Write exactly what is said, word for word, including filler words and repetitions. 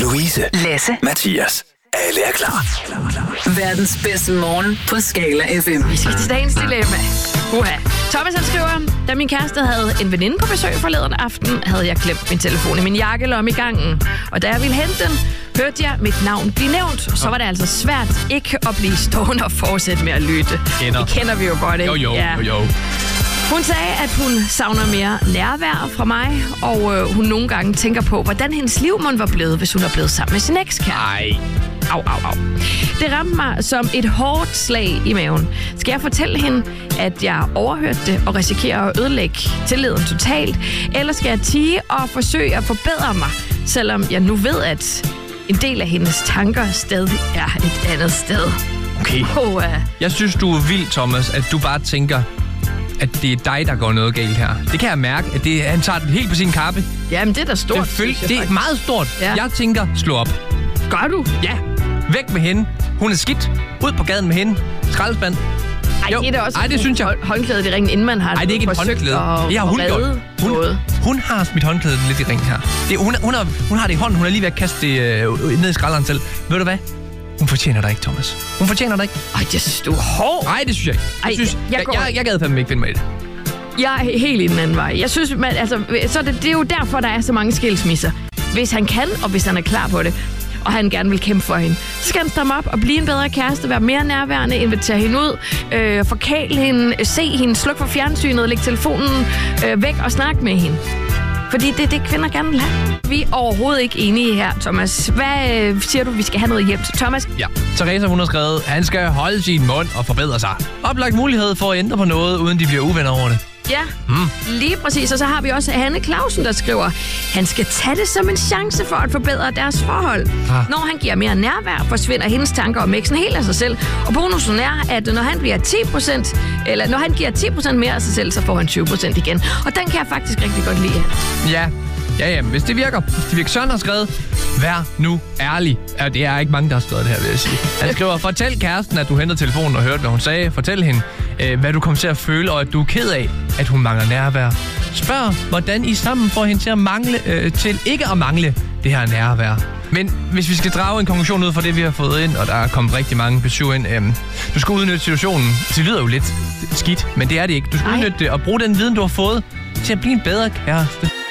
Louise, Lasse, Mathias. Alle er klar. verdens bedste morgen på Skala F M. Vi skal til dagens dilemma. Uha. Thomas han skriver, da min kæreste havde en veninde på besøg forleden aften, havde jeg glemt min telefon i min jakkelomme i gangen. Og da jeg ville hente den, hørte jeg mit navn blive nævnt. Så var det altså svært ikke at blive stående og fortsætte med at lytte. Kender. Det kender vi jo godt, ikke? Jo, jo, ja. jo, jo. Hun sagde, at hun savner mere nærvær fra mig, og øh, hun nogle gange tænker på, hvordan hendes liv mon var blevet, hvis hun var blevet sammen med sin ekskæreste. Ej. Au, au, au. Det ramte mig som et hårdt slag i maven. Skal jeg fortælle hende, at jeg overhørte det og risikerer at ødelægge tilliden totalt? Eller skal jeg tie og forsøge at forbedre mig, selvom jeg nu ved, at en del af hendes tanker stadig er et andet sted? Okay. Oh, uh... Jeg synes, du er vild, Thomas, at du bare tænker, at det er dig, der går noget galt her. Det kan jeg mærke, at det, han tager det helt på sin kappe. Jamen, det er da stort. Det, føl- det er meget stort. Ja. Jeg tænker, slå op. Gør du? Ja, væk med hende. Hun er skidt. Ud på gaden med hende. Skraldespand. Ej, Jo. det er da også Ej, det synes jeg. håndklædet i ringen, inden man har Nej, det er ikke et forsøgt håndklæde. at, Det har hun at gjort. redde Hun, noget. hun har smidt håndklædet lidt i ringen her. Det, hun, hun, har, hun har det i hånden. Hun er lige ved at kaste det øh, ned i skralderen selv. Ved du hvad? Hun fortjener dig ikke, Thomas. Hun fortjener dig ikke. Ej, jeg synes, du er hård. Nej, det synes jeg ikke. Jeg, Ej, synes, jeg jeg, går- jeg, jeg gad fandme ikke finde mig i det. Jeg er helt i den anden vej. Jeg synes, man, altså, så det, det er jo derfor, der er så mange skilsmisser. Hvis han kan, og hvis han er klar på det, og han gerne vil kæmpe for hende, så skal han stramme op og blive en bedre kæreste, være mere nærværende, invitere hende ud, øh, forkæle hende, se hende, slukke for fjernsynet, lægge telefonen øh, væk og snakke med hende. Fordi det er det, kvinder gerne vil have. Vi er overhovedet ikke enige her, Thomas. Hvad øh, siger du, vi skal have noget hjælp til Thomas? Ja. Teresa, hun har skrevet, han skal holde sin mund og forbedre sig. Oplagt mulighed for at ændre på noget, uden de bliver uvenner over det. Ja, mm. lige præcis. Og så har vi også Hanne Clausen, der skriver, han skal tage det som en chance for at forbedre deres forhold. Ah. Når han giver mere nærvær, forsvinder hendes tanker om eksen helt af sig selv. Og bonusen er, at når han bliver ti procent, eller når han giver ti procent mere af sig selv, så får han tyve procent igen. Og den kan jeg faktisk rigtig godt lide. Ja, ja, ja, hvis det virker. Hvis det virker. Søren har skrevet, vær nu ærlig. Ja, det er ikke mange, der har skrevet det her, vil jeg sige. Han skriver, fortæl kæresten, at du hentede telefonen og hørte, hvad hun sagde. Fortæl hende, øh, hvad du kommer til at føle, og at du er ked af, at hun mangler nærvær. Spørg, hvordan I sammen får hende til at mangle, øh, til ikke at mangle det her nærvær. Men hvis vi skal drage en konklusion ud fra det, vi har fået ind, og der er kommet rigtig mange besøg ind, øh, du skal udnytte situationen. Det lyder jo lidt skidt, men det er det ikke. Du skal Ej. udnytte det og bruge den viden, du har fået, til at blive en bedre kæreste.